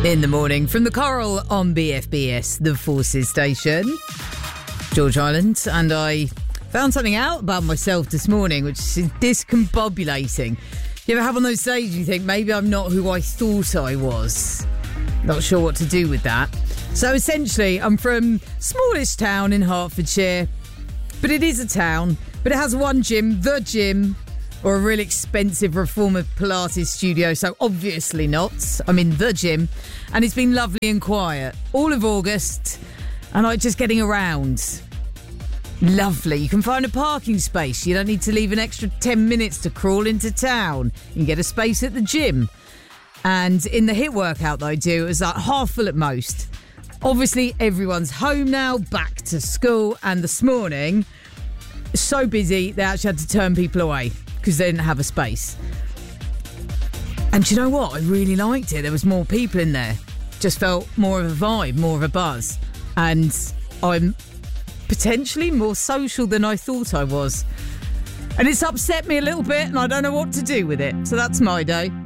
In the morning from the Coral on BFBS, the Forces station. George Island, and I found something out about myself this morning, which is discombobulating. You ever have on those days you think, maybe I'm not who I thought I was? Not sure what to do with that. So essentially, I'm from smallest town in Hertfordshire, but it is a town, but it has one gym, the gym, or a really expensive reformer Pilates studio, so obviously not. I'm in the gym, and it's been lovely and quiet all of August, and I'm just getting around. Lovely. You can find a parking space. You don't need to leave an extra 10 minutes to crawl into town. You can get a space at the gym. And in the HIIT workout that I do, it's like half full at most. Obviously, everyone's home now, back to school, and this morning, so busy, they actually had to turn people away because they didn't have a space. And do you know what? I really liked it. There was more people in there. Just felt more of a vibe, more of a buzz. And I'm potentially more social than I thought I was. And it's upset me a little bit, and I don't know what to do with it. So that's my day.